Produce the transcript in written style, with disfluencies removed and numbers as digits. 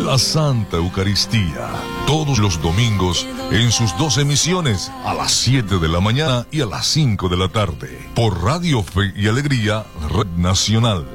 la Santa Eucaristía, todos los domingos en sus 2 emisiones, a las 7 de la mañana y a las 5 de la tarde, por Radio Fe y Alegría, Red Nacional.